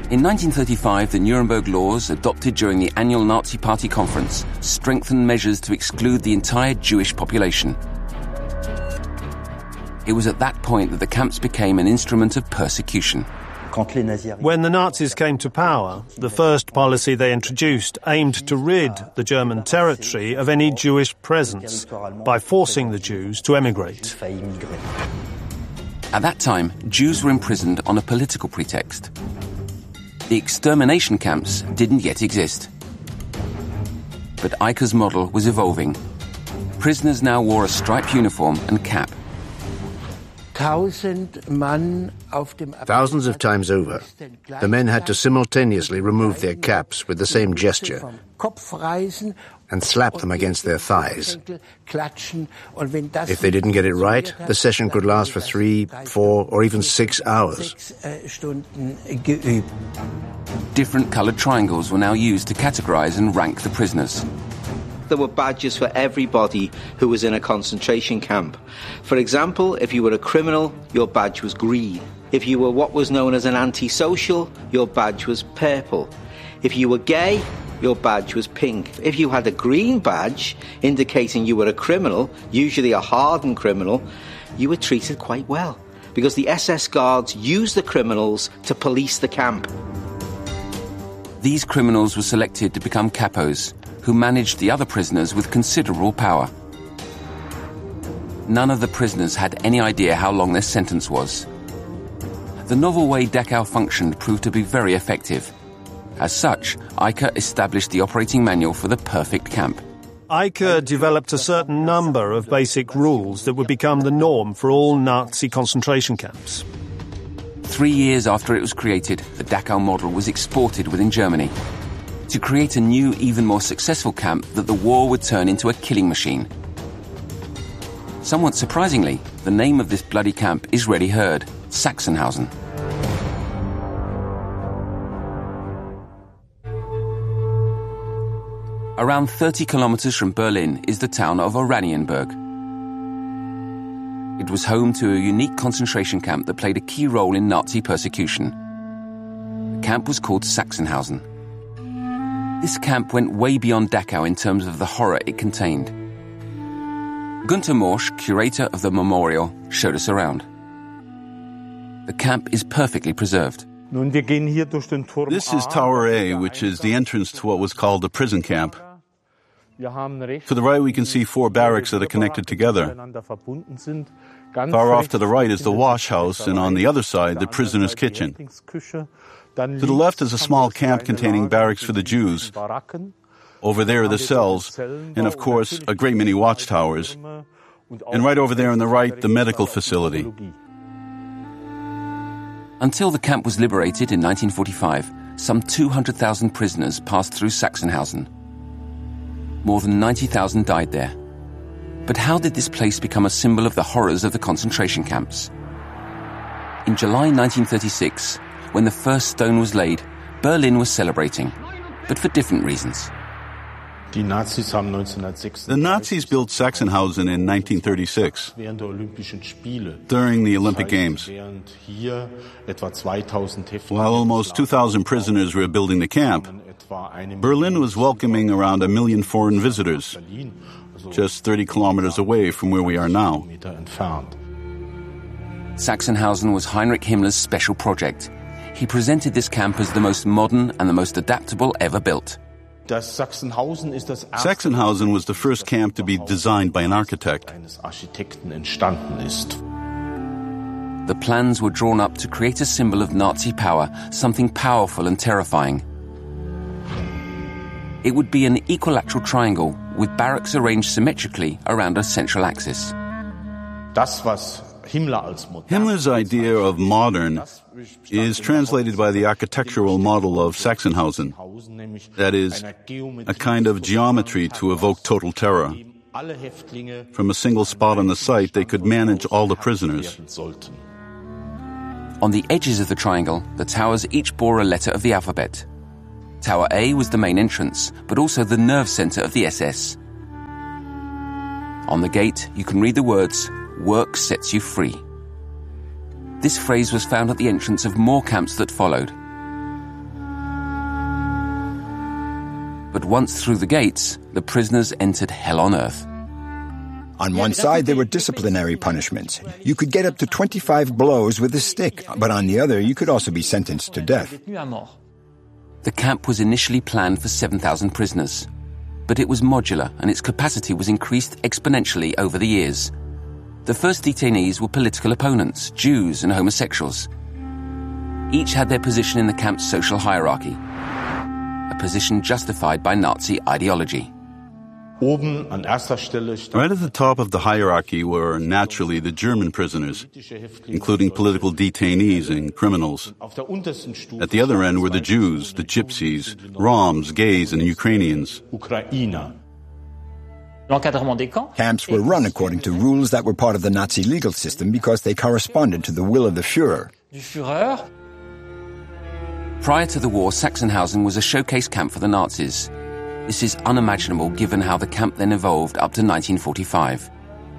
In 1935, the Nuremberg laws, adopted during the annual Nazi Party conference, strengthened measures to exclude the entire Jewish population. It was at that point that the camps became an instrument of persecution. When the Nazis came to power, the first policy they introduced aimed to rid the German territory of any Jewish presence by forcing the Jews to emigrate. At that time, Jews were imprisoned on a political pretext. The extermination camps didn't yet exist. But Eicher's model was evolving. Prisoners now wore a striped uniform and cap. Thousands of times over, the men had to simultaneously remove their caps with the same gesture and slap them against their thighs. If they didn't get it right, the session could last for 3, 4, or even 6 hours. Different coloured triangles were now used to categorise and rank the prisoners. There were badges for everybody who was in a concentration camp. For example, if you were a criminal, your badge was green. If you were what was known as an antisocial, your badge was purple. If you were gay, your badge was pink. If you had a green badge, indicating you were a criminal, usually a hardened criminal, you were treated quite well, because the SS guards used the criminals to police the camp. These criminals were selected to become capos, who managed the other prisoners with considerable power. None of the prisoners had any idea how long their sentence was. The novel way Dachau functioned proved to be very effective. As such, Eicher established the operating manual for the perfect camp. Eicher developed a certain number of basic rules that would become the norm for all Nazi concentration camps. 3 years after it was created, the Dachau model was exported within Germany to create a new, even more successful camp that the war would turn into a killing machine. Somewhat surprisingly, the name of this bloody camp is rarely heard: Sachsenhausen. Around 30 kilometers from Berlin is the town of Oranienburg. It was home to a unique concentration camp that played a key role in Nazi persecution. The camp was called Sachsenhausen. This camp went way beyond Dachau in terms of the horror it contained. Günter Morsch, curator of the memorial, showed us around. The camp is perfectly preserved. This is Tower A, which is the entrance to what was called the prison camp. To the right we can see 4 barracks that are connected together. Far off to the right is the wash house, and on the other side, the prisoner's kitchen. To the left is a small camp containing barracks for the Jews. Over there are the cells, and of course, a great many watchtowers. And right over there on the right, the medical facility. Until the camp was liberated in 1945, some 200,000 prisoners passed through Sachsenhausen. More than 90,000 died there. But how did this place become a symbol of the horrors of the concentration camps? In July 1936, when the first stone was laid, Berlin was celebrating, but for different reasons. The Nazis built Sachsenhausen in 1936, during the Olympic Games. While almost 2,000 prisoners were building the camp, Berlin was welcoming around 1 million foreign visitors, just 30 kilometers away from where we are now. Sachsenhausen was Heinrich Himmler's special project. He presented this camp as the most modern and the most adaptable ever built. Sachsenhausen was the first camp to be designed by an architect. The plans were drawn up to create a symbol of Nazi power, something powerful and terrifying. It would be an equilateral triangle with barracks arranged symmetrically around a central axis. Himmler's idea of modern is translated by the architectural model of Sachsenhausen. That is, a kind of geometry to evoke total terror. From a single spot on the site, they could manage all the prisoners. On the edges of the triangle, the towers each bore a letter of the alphabet. Tower A was the main entrance, but also the nerve center of the SS. On the gate, you can read the words, "Work sets you free." This phrase was found at the entrance of more camps that followed. once through the gates, the prisoners entered hell on earth. On one side, there were disciplinary punishments. You could get up to 25 blows with a stick, but on the other, you could also be sentenced to death. The camp was initially planned for 7,000 prisoners, but it was modular and its capacity was increased exponentially over the years. The first detainees were political opponents, Jews and homosexuals. Each had their position in the camp's social hierarchy, a position justified by Nazi ideology. Right at the top of the hierarchy were naturally the German prisoners, including political detainees and criminals. At the other end were the Jews, the Gypsies, Roms, gays, and Ukrainians. Camps were run according to rules that were part of the Nazi legal system because they corresponded to the will of the Führer. Prior to the war, Sachsenhausen was a showcase camp for the Nazis. This is unimaginable given how the camp then evolved up to 1945.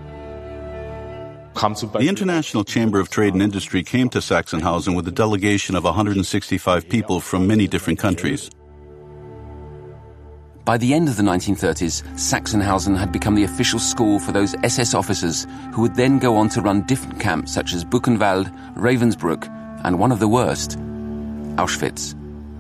The International Chamber of Trade and Industry came to Sachsenhausen with a delegation of 165 people from many different countries. By the end of the 1930s, Sachsenhausen had become the official school for those SS officers who would then go on to run different camps such as Buchenwald, Ravensbrück, and one of the worst, Auschwitz.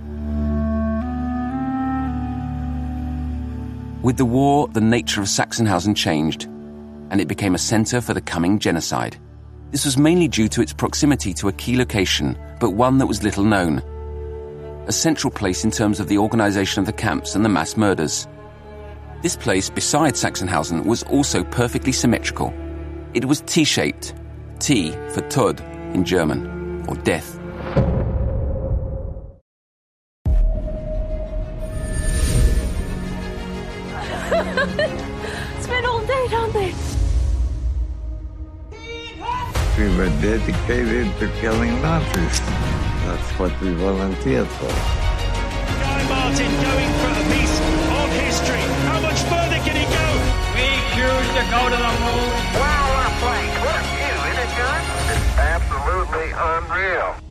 With the war, the nature of Sachsenhausen changed, and it became a center for the coming genocide. This was mainly due to its proximity to a key location, but one that was little known. A central place in terms of the organization of the camps and the mass murders. This place, besides Sachsenhausen, was also perfectly symmetrical. It was T-shaped, T for Tod in German, or death. It's been all day, don't they? We were dedicated to killing Nazis. That's what we volunteered for. Guy Martin going for a piece of history. How much further can he go? We choose to go to the moon. Wow, what a place. What a view, isn't it, John? It's absolutely unreal.